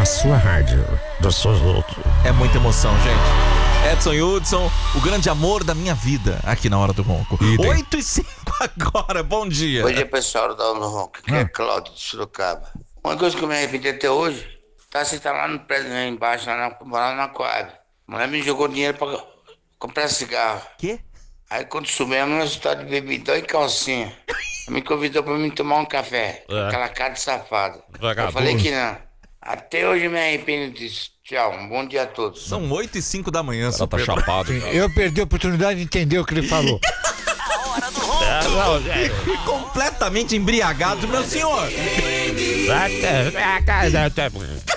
sua rádio, do seu jeito. É muita emoção, gente. Edson Hudson, o grande amor da minha vida, aqui na Hora do Ronco. 8h05 agora, bom dia. Bom dia, pessoal da Hora do Ronco. Aqui é Cláudio de Sorocaba. Uma coisa que eu me arrependi até hoje, você tá lá no prédio, lá embaixo, lá na quadra. A mulher me jogou dinheiro pra comprar cigarro. Quê? Aí quando subimos, nós estávamos de bebidão e calcinha. Me convidou pra mim tomar um café. Aquela cara de safado. Eu falei que não. Até hoje eu me arrependo disso. Tchau, um bom dia a todos. São 8h05 da manhã, Ela tá chapado. Eu perdi a oportunidade de entender o que ele falou. A Hora do Ronco. Completamente embriagado, meu senhor.